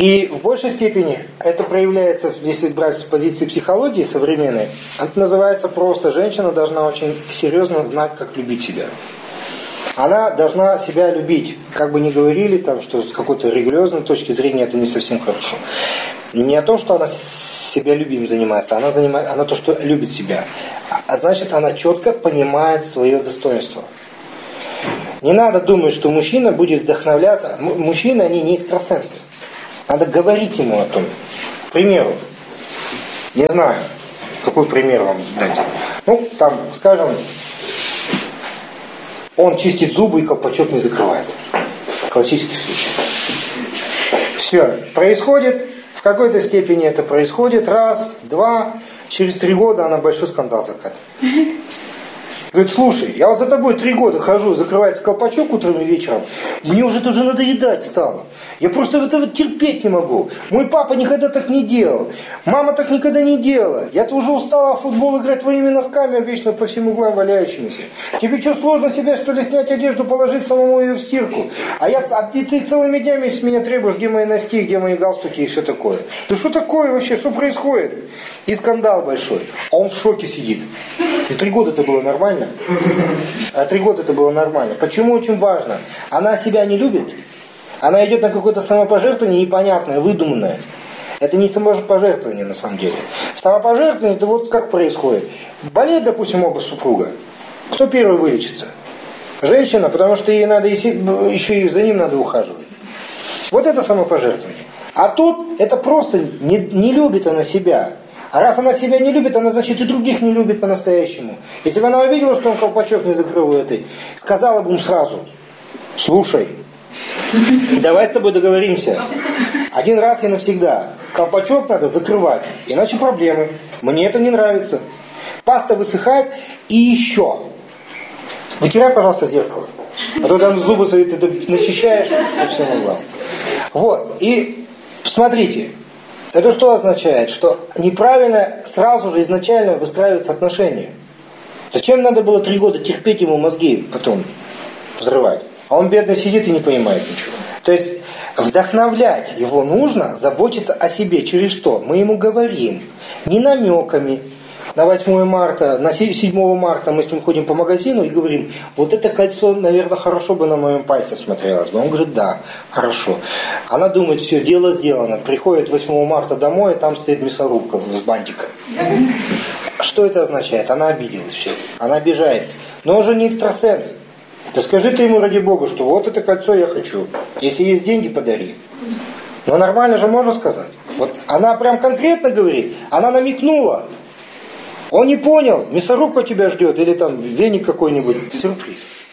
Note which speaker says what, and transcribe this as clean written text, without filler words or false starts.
Speaker 1: И в большей степени это проявляется, если брать с позиции психологии современной, это называется просто: женщина должна очень серьезно знать, как любить себя. Она должна себя любить. Как бы ни говорили, там, что с какой-то религиозной точки зрения это не совсем хорошо. Не о том, что она себя любим занимается, она то, что любит себя. А значит, она четко понимает свое достоинство. Не надо думать, что мужчина будет вдохновляться. Мужчины, они не экстрасенсы. Надо говорить ему о том. К примеру, не знаю, какой пример вам дать. Ну, там, скажем, он чистит зубы и колпачок не закрывает. Классический случай. Все, происходит, в какой-то степени это происходит, раз, два, через 3 года она большой скандал закатывает. Говорит: слушай, я вот за тобой 3 года хожу, закрывает колпачок утром и вечером, мне уже тоже надоедать стало. Я просто этого терпеть не могу. Мой папа никогда так не делал. Мама так никогда не делала. Я-то уже устала в футбол играть твоими носками, вечно по всем углам валяющимися. Тебе что, сложно себе, что ли, снять одежду, положить самому ее в стирку? А ты целыми днями с меня требуешь, где мои носки, где мои галстуки и все такое. Да что такое вообще, что происходит? И скандал большой. А он в шоке сидит. И 3 года это было нормально. А 3 года это было нормально. Почему очень важно? Она себя не любит. Она идет на какое-то самопожертвование непонятное, выдуманное. Это не самопожертвование на самом деле. Самопожертвование, это вот как происходит. Болеет, допустим, оба супруга. Кто первый вылечится? Женщина, потому что ей надо еще и за ним надо ухаживать. Вот это самопожертвование. А тут это просто не любит она себя. А раз она себя не любит, она, значит, и других не любит по-настоящему. Если бы она увидела, что он колпачок не закрыл у этой, сказала бы ему сразу: слушай, давай с тобой договоримся. 1 раз и навсегда. Колпачок надо закрывать, иначе проблемы. Мне это не нравится. Паста высыхает. И еще. Вытирай, пожалуйста, зеркало. А то там зубы свои ты начищаешь по всем углам. Вот. И смотрите. Это что означает? Что неправильно сразу же изначально выстраиваются отношения. Зачем надо было 3 года терпеть ему мозги потом взрывать? А он бедный сидит и не понимает ничего. То есть вдохновлять его нужно, заботиться о себе. Через что? Мы ему говорим. Не намеками. На 8 марта, на 7 марта мы с ним ходим по магазину и говорим: вот это кольцо, наверное, хорошо бы на моем пальце смотрелось бы. Он говорит: да, хорошо. Она думает: все, дело сделано. Приходит 8 марта домой, и там стоит мясорубка с бантиком. Что это означает? Она обиделась, все. Она обижается. Но он же не экстрасенс. Да скажи ты ему, ради Бога, что вот это кольцо я хочу. Если есть деньги, подари. Но нормально же можно сказать. Вот она прям конкретно говорит, она намекнула. Он не понял, мясорубка тебя ждет или там веник какой-нибудь, сюрприз.